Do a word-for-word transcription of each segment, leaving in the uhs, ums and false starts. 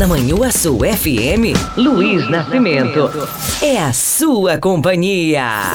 Na Manhuaçu F M, Luiz Nascimento. É a sua companhia.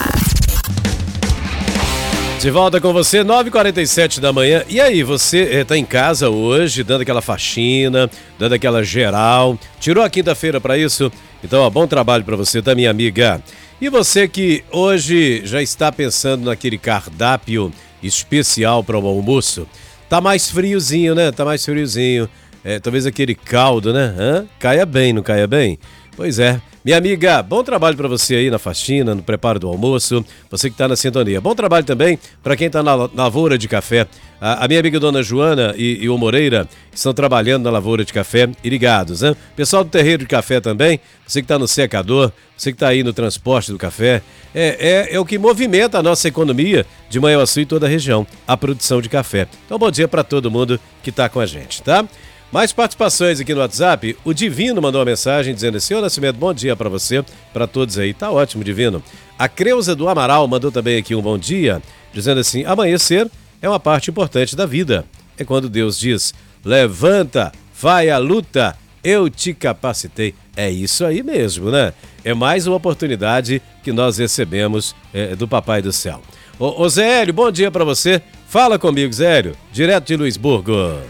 De volta com você, nove e quarenta e sete da manhã. E aí, você está em casa hoje, dando aquela faxina, dando aquela geral? Tirou a quinta-feira para isso? Então, ó, bom trabalho para você, tá, minha amiga? E você que hoje já está pensando naquele cardápio especial para o almoço? Tá mais friozinho, né? Tá mais friozinho. É, talvez aquele caldo, né? Hã? Caia bem, não caia bem? Pois é. Minha amiga, bom trabalho para você aí na faxina, no preparo do almoço, você que está na sintonia. Bom trabalho também para quem está na lavoura de café. A, a minha amiga Dona Joana e, e o Moreira estão trabalhando na lavoura de café e ligados, né? Pessoal do terreiro de café também, você que está no secador, você que está aí no transporte do café, é, é, é o que movimenta a nossa economia de Manhuaçu e toda a região, a produção de café. Então, bom dia para todo mundo que está com a gente, tá? Mais participações aqui no WhatsApp. O Divino mandou uma mensagem dizendo assim: Ô Nascimento, bom dia pra você, pra todos aí. Tá ótimo, Divino. A Creuza do Amaral mandou também aqui um bom dia, dizendo assim: amanhecer é uma parte importante da vida. É quando Deus diz: levanta, vai à luta, eu te capacitei. É isso aí mesmo, né? É mais uma oportunidade que nós recebemos é, do Papai do Céu. Ô, ô Zé Hélio, bom dia pra você. Fala comigo, Zé Hélio, direto de Luisburgo.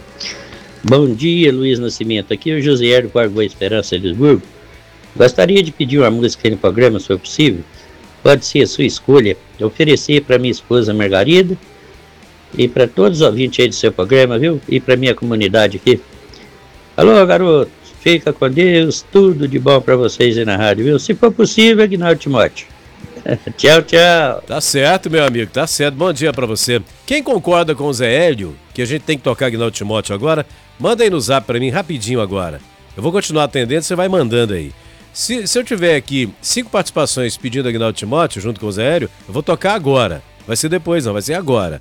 Bom dia, Luiz Nascimento. Aqui é o José Hélio com a Boa Esperança, Lisburgo. Gostaria de pedir uma música no programa, se for possível. Pode ser a sua escolha. Oferecer para minha esposa Margarida e para todos os ouvintes aí do seu programa, viu? E para minha comunidade aqui. Alô, garoto. Fica com Deus. Tudo de bom para vocês aí na rádio, viu? Se for possível, Aguinaldo Timóteo. Tchau, tchau. Tá certo, meu amigo, tá certo. Bom dia pra você. Quem concorda com o Zé Hélio, que a gente tem que tocar Aguinaldo Timóteo agora, manda aí no zap pra mim rapidinho agora. Eu vou continuar atendendo, você vai mandando aí. Se, se eu tiver aqui cinco participações pedindo Aguinaldo Timóteo junto com o Zé Hélio, eu vou tocar agora. Vai ser depois, não, vai ser agora.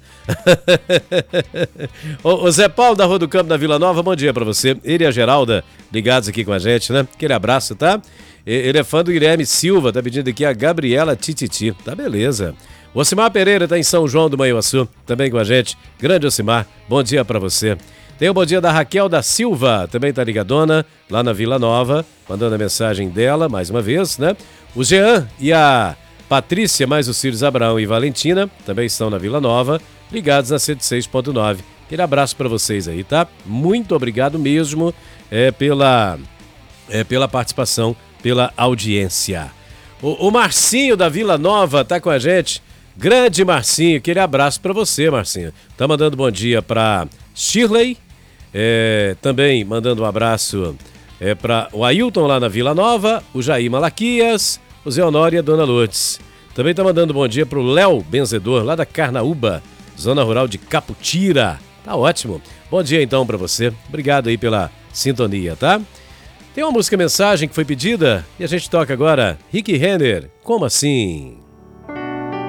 Ô, ô Zé Paulo da Rua do Campo da Vila Nova, bom dia pra você. Ele e a Geralda ligados aqui com a gente, né? Aquele abraço, tá? Ele é fã do Guilherme Silva, tá pedindo aqui a Gabriela Tititi. Tá beleza. O Ocimar Pereira tá em São João do Manhuaçu, também com a gente. Grande Ocimar, bom dia pra você. Tem o bom dia da Raquel da Silva, também tá ligadona, lá na Vila Nova, mandando a mensagem dela, mais uma vez, né? O Jean e a Patrícia, mais os filhos Abraão e Valentina, também estão na Vila Nova, ligados na cento e seis ponto nove. Aquele abraço pra vocês aí, tá? Muito obrigado mesmo é, pela, é, pela participação, pela audiência. O, o Marcinho da Vila Nova tá com a gente. Grande Marcinho, aquele abraço pra você, Marcinho. Tá mandando bom dia pra Shirley, é, também mandando um abraço é, para o Ailton lá na Vila Nova, o Jair Malaquias, o Zé Honório e a Dona Lourdes. Também tá mandando bom dia pro Léo Benzedor, lá da Carnaúba, zona rural de Caputira. Tá ótimo. Bom dia então pra você. Obrigado aí pela sintonia, tá? Tem uma música mensagem que foi pedida e a gente toca agora Rick Renner. Como assim?